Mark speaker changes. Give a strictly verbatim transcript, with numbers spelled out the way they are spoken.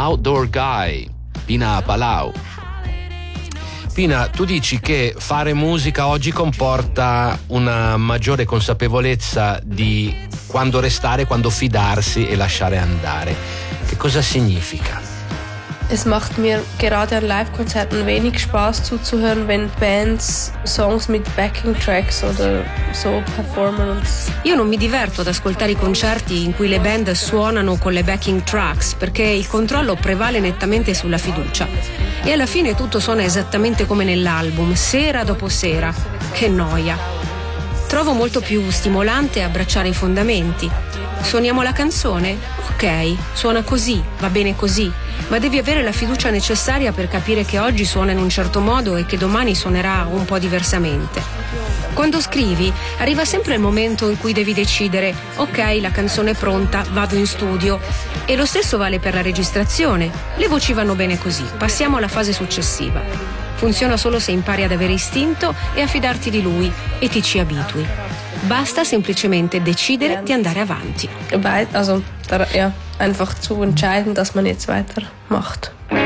Speaker 1: Outdoor Guy, Pina Palau. Pina, tu dici che fare musica oggi comporta una maggiore consapevolezza di quando restare, quando fidarsi e lasciare andare. Che cosa significa?
Speaker 2: Es macht mir gerade an Live-Konzerten wenig Spaß zuzuhören, wenn Bands Songs mit Backing-Tracks oder so performen.
Speaker 3: Io non mi diverto ad ascoltare i concerti in cui le band suonano con le backing tracks, perché il controllo prevale nettamente sulla fiducia. E alla fine tutto suona esattamente come nell'album, sera dopo sera. Che noia. Trovo molto più stimolante abbracciare i fondamenti. Suoniamo la canzone? Ok, suona così, va bene così, ma devi avere la fiducia necessaria per capire che oggi suona in un certo modo e che domani suonerà un po' diversamente. Quando scrivi, arriva sempre il momento in cui devi decidere: ok, la canzone è pronta, vado in studio. E lo stesso vale per la registrazione. Le voci vanno bene così, passiamo alla fase successiva. Funziona solo se impari ad avere istinto e a fidarti di lui e ti ci abitui. Basta semplicemente decidere di andare avanti.
Speaker 2: Also, ja, einfach zu entscheiden, dass man jetzt weitermacht.